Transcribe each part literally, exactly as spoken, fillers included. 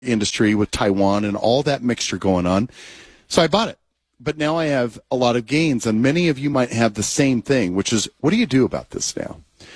industry with Taiwan and all that mixture going on. So I bought it. But now I have a lot of gains, and many of you might have the same thing, which is, what do you do about this now?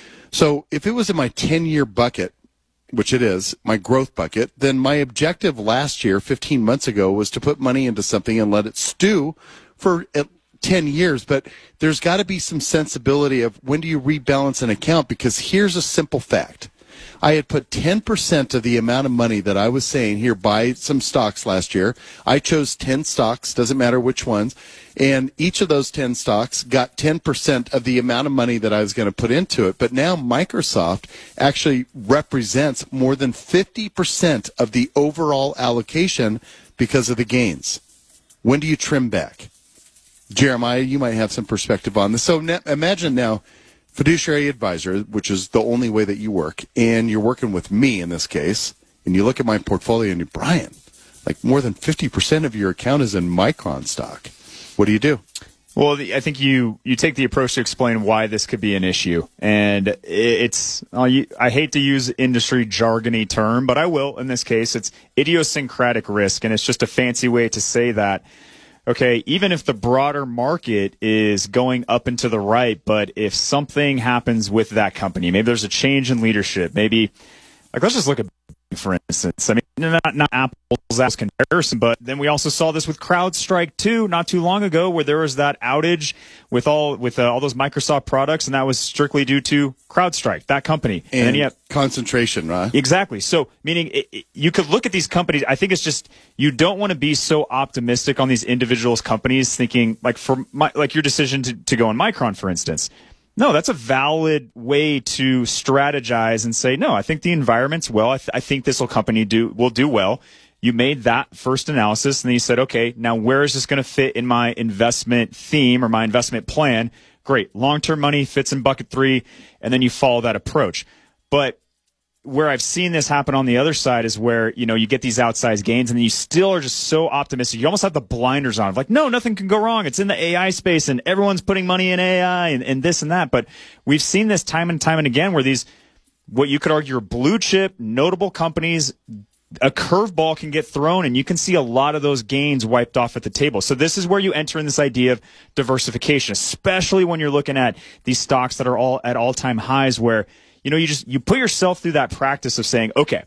So if it was in my ten-year bucket, which it is, my growth bucket, then my objective last year, fifteen months ago, was to put money into something and let it stew for ten years. But there's got to be some sensibility of when do you rebalance an account, because here's a simple fact. I had put ten percent of the amount of money that I was saying, here, buy some stocks last year. I chose ten stocks, doesn't matter which ones, and each of those ten stocks got ten percent of the amount of money that I was going to put into it. But now Microsoft actually represents more than fifty percent of the overall allocation because of the gains. When do you trim back? Jeremiah, you might have some perspective on this. So ne- imagine now, fiduciary advisor, which is the only way that you work, and you're working with me in this case, and you look at my portfolio and you, Brian, like more than fifty percent of your account is in Micron stock. What do you do? Well, I think you, you take the approach to explain why this could be an issue. And it's, I hate to use industry jargony term, but I will in this case. It's idiosyncratic risk, and it's just a fancy way to say that, okay, even if the broader market is going up and to the right, but if something happens with that company, maybe there's a change in leadership, maybe, like, let's just look at, for instance, I mean, not, not apples as comparison, but then we also saw this with CrowdStrike too, not too long ago, where there was that outage with all with uh, all those Microsoft products, and that was strictly due to CrowdStrike, that company. And, and then you have concentration, right? Exactly. So, meaning it, it, you could look at these companies. I think it's just you don't want to be so optimistic on these individuals' companies, thinking like for my, like your decision to, to go on Micron, for instance. No, that's a valid way to strategize and say, no, I think the environment's well. I, th- I think this will company do will do well. You made that first analysis, and then you said, okay, now where is this going to fit in my investment theme or my investment plan? Great. Long-term money fits in bucket three, and then you follow that approach. But where I've seen this happen on the other side is where, you know, you get these outsized gains and then you still are just so optimistic. You almost have the blinders on. Like, no, nothing can go wrong. It's in the A I space and everyone's putting money in A I and, and this and that. But we've seen this time and time and again where these, what you could argue are blue chip, notable companies, a curveball can get thrown and you can see a lot of those gains wiped off at the table. So this is where you enter in this idea of diversification, especially when you're looking at these stocks that are all at all-time highs where, you know, you just you put yourself through that practice of saying, okay,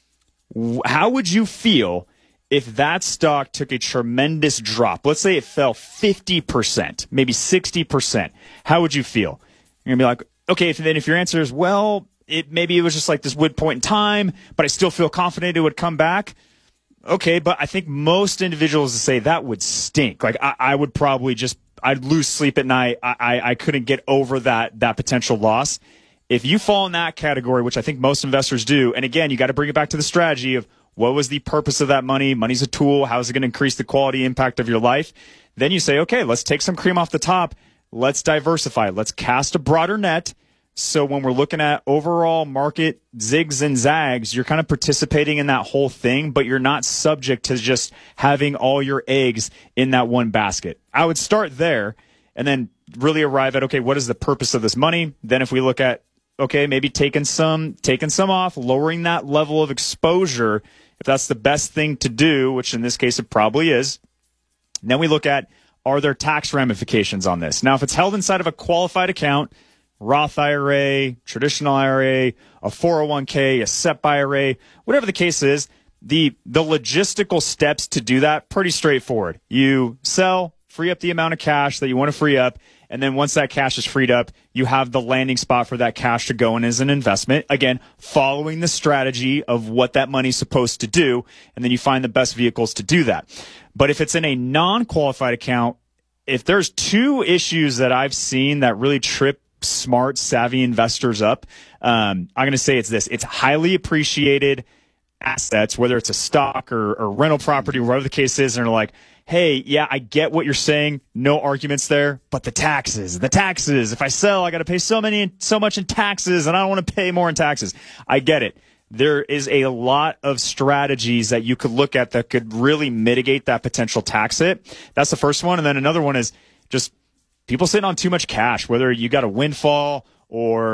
how would you feel if that stock took a tremendous drop? Let's say it fell fifty percent, maybe sixty percent. How would you feel? You're going to be like, okay, if, then if your answer is, well, it maybe it was just like this wood point in time, but I still feel confident it would come back. Okay, but I think most individuals would say that would stink. Like I, I would probably just, I'd lose sleep at night. I, I, I couldn't get over that that potential loss. If you fall in that category, which I think most investors do, and again, you got to bring it back to the strategy of what was the purpose of that money? Money's a tool. How is it going to increase the quality impact of your life? Then you say, okay, let's take some cream off the top. Let's diversify. Let's cast a broader net. So when we're looking at overall market zigs and zags, you're kind of participating in that whole thing, but you're not subject to just having all your eggs in that one basket. I would start there and then really arrive at, okay, what is the purpose of this money? Then if we look at, okay, maybe taking some taking some off, lowering that level of exposure, if that's the best thing to do, which in this case it probably is. And then we look at, are there tax ramifications on this? Now, if it's held inside of a qualified account, Roth I R A, traditional I R A, a four oh one k, a S E P I R A, whatever the case is, the the logistical steps to do that, pretty straightforward. You sell, free up the amount of cash that you want to free up, and then once that cash is freed up, you have the landing spot for that cash to go in as an investment. Again, following the strategy of what that money's supposed to do, and then you find the best vehicles to do that. But if it's in a non-qualified account, if there's two issues that I've seen that really trip smart, savvy investors up, um, I'm going to say it's this. It's highly appreciated assets, whether it's a stock or, or rental property, whatever the case is, and they're like, hey, yeah, I get what you're saying. No arguments there. But the taxes, the taxes. If I sell, I got to pay so many, so much in taxes, and I don't want to pay more in taxes. I get it. There is a lot of strategies that you could look at that could really mitigate that potential tax hit. That's the first one. And then another one is just people sitting on too much cash, whether you got a windfall or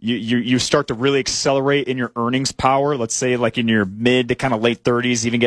you, you, you start to really accelerate in your earnings power, let's say like in your mid to kind of late thirties, even get